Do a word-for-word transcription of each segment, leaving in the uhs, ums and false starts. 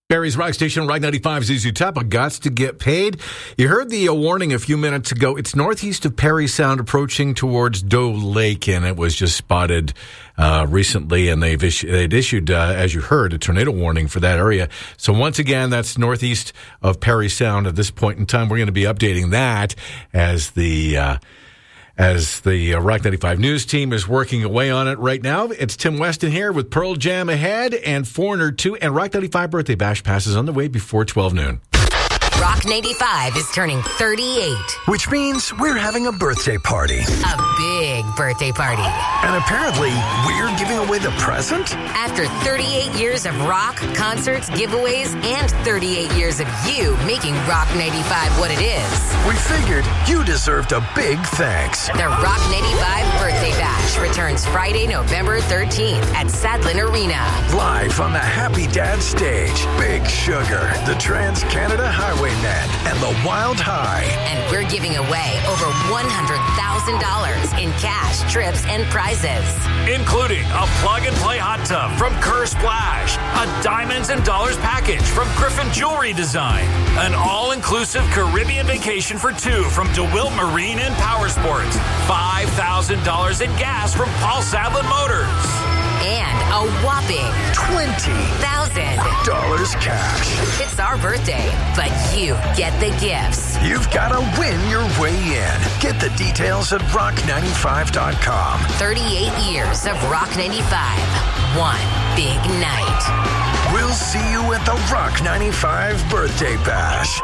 Barrie's Rock Station, Rock ninety-five, Zizu Tapa, gots to get paid. You heard the uh, warning a few minutes ago. It's northeast of Parry Sound approaching towards Doe Lake, and it was just spotted uh, recently, and they've issued, they'd issued, uh, as you heard, a tornado warning for that area. So once again, that's northeast of Parry Sound at this point in time. We're going to be updating that as the... Uh, As the uh, Rock ninety-five News team is working away on it right now. It's Tim Weston here with Pearl Jam ahead and Foreigner two and Rock ninety-five Birthday Bash passes on the way before twelve noon. Rock ninety-five is turning thirty-eight. Which means we're having a birthday party. A big birthday party. And apparently, we're giving away the present? After thirty-eight years of rock, concerts, giveaways, and thirty-eight years of you making Rock ninety-five what it is. We figured you deserved a big thanks. The Rock ninety-five Birthday Bash returns Friday, November thirteenth at Sadlin Arena. Live on the Happy Dad stage, Big Sugar, the Trans-Canada Highwaymen, and the Wild High. And we're giving away over one hundred thousand dollars in cash, trips, and prizes. Including a plug-and-play hot tub from Kerr Splash, a Diamonds and Dollars package from Griffin Jewelry Design, an all-inclusive Caribbean vacation for two from DeWilt Marine and Power Sports, five thousand dollars in gas from Paul Sadlin Motors. And a whopping twenty thousand dollars cash. It's our birthday, but you get the gifts. You've got to win your way in. Get the details at rock ninety-five dot com. thirty-eight years of Rock ninety-five. One big night. We'll see you at the Rock ninety-five Birthday Bash.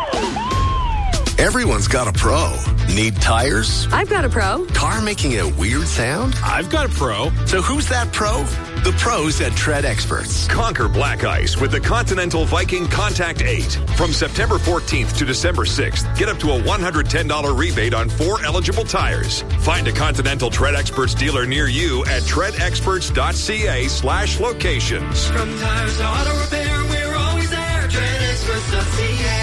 Everyone's got a pro. Need tires? I've got a pro. Car making a weird sound? I've got a pro. So who's that pro? The pros at Tread Experts. Conquer black ice with the Continental Viking Contact eight. From September fourteenth to December sixth, get up to a one hundred ten dollars rebate on four eligible tires. Find a Continental Tread Experts dealer near you at treadexperts.ca slash locations. From tires to auto repair, we're always there. treadexperts.ca.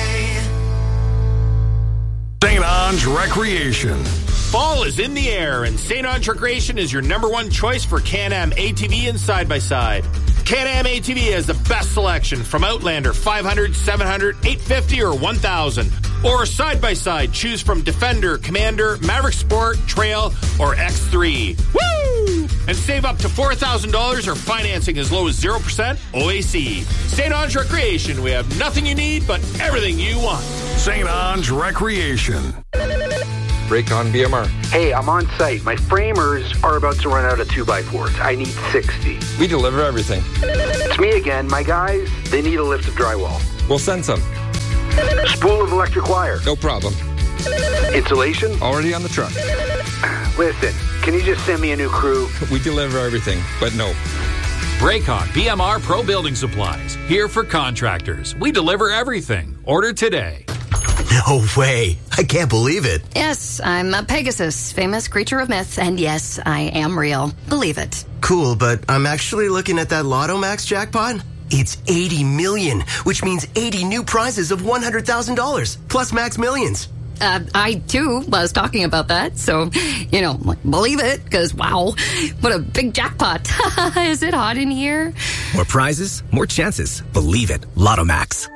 Saint Ange Recreation. Fall is in the air, and Saint Ange Recreation is your number one choice for Can-Am A T V and side-by-side. Can-Am A T V has the best selection from Outlander five hundred, seven hundred, eight fifty, or one thousand. Or side-by-side, choose from Defender, Commander, Maverick Sport, Trail, or X three. Woo! And save up to four thousand dollars or financing as low as zero percent O A C. Saint Ange Recreation. We have nothing you need, but everything you want. Saint Ange Recreation. Raycon B M R. Hey, I'm on site. My framers are about to run out of two by fours. I need sixty. We deliver everything. It's me again. My guys, they need a lift of drywall. We'll send some. Spool of electric wire. No problem. Insulation? Already on the truck. Listen, can you just send me a new crew? We deliver everything, but no. Raycon B M R Pro Building Supplies. Here for contractors. We deliver everything. Order today. No way. I can't believe it. Yes, I'm a Pegasus, famous creature of myth, and yes, I am real. Believe it. Cool, but I'm actually looking at that Lotto Max jackpot. It's eighty million, which means eighty new prizes of one hundred thousand dollars, plus Max Millions. Uh, I, too, was talking about that, so, you know, believe it, because, wow, what a big jackpot. Is it hot in here? More prizes, more chances. Believe it. Lotto Max.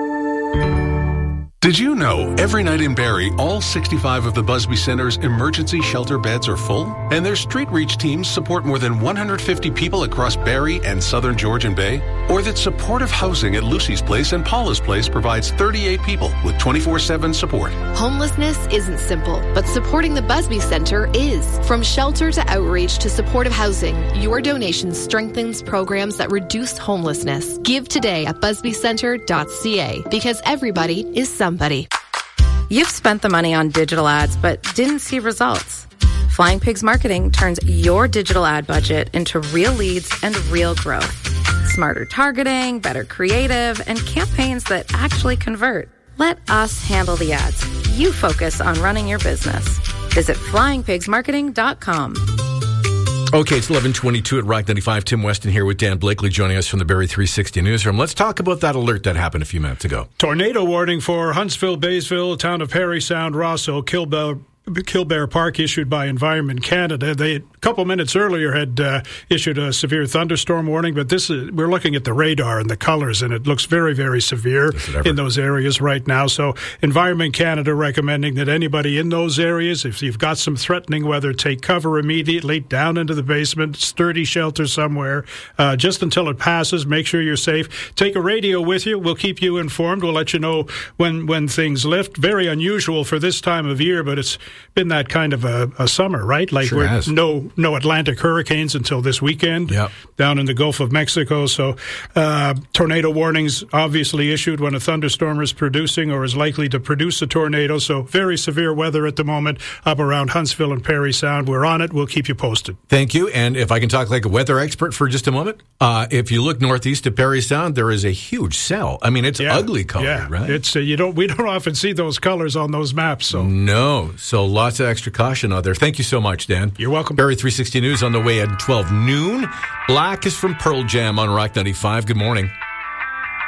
Did you know every night in Barrie, all sixty-five of the Busby Center's emergency shelter beds are full? And their Street Reach teams support more than one hundred fifty people across Barrie and southern Georgian Bay? Or that supportive housing at Lucy's Place and Paula's Place provides thirty-eight people with twenty-four seven support? Homelessness isn't simple, but supporting the Busby Center is. From shelter to outreach to supportive housing, your donation strengthens programs that reduce homelessness. Give today at busby center dot c a because everybody is somebody. Somebody. You've spent the money on digital ads but didn't see results. Flying Pigs Marketing turns your digital ad budget into real leads and real growth. Smarter targeting, better creative, and campaigns that actually convert. Let us handle the ads. You focus on running your business. Visit flying pigs marketing dot com. Okay, it's eleven twenty-two at Rock ninety-five. Tim Weston here with Dan Blakely joining us from the Barrie three sixty newsroom. Let's talk about that alert that happened a few minutes ago. Tornado warning for Huntsville, Baysville, town of Parry Sound, Rosso, Kilbell, Killbear Park issued by Environment Canada. They, a couple minutes earlier, had uh, issued a severe thunderstorm warning, but this is, we're looking at the radar and the colors, and it looks very, very severe in those areas right now. So Environment Canada recommending that anybody in those areas, if you've got some threatening weather, take cover immediately down into the basement, sturdy shelter somewhere, uh, just until it passes. Make sure you're safe. Take a radio with you. We'll keep you informed. We'll let you know when, when things lift. Very unusual for this time of year, but it's been that kind of a, a summer, right? Like Sure we're has. no no Atlantic hurricanes until this weekend Yep. down in the Gulf of Mexico. So uh, tornado warnings obviously issued when a thunderstorm is producing or is likely to produce a tornado. So very severe weather at the moment up around Huntsville and Parry Sound. We're on it. We'll keep you posted. Thank you. And if I can talk like a weather expert for just a moment, uh, if you look northeast of Parry Sound, there is a huge cell. I mean, it's Yeah. ugly colored, Yeah. right? It's uh, you don't we don't often see those colors on those maps. So No. So lots of extra caution out there. Thank you so much, Dan. You're welcome. Barrie three sixty News on the way at twelve noon. Black is from Pearl Jam on Rock ninety-five. Good morning.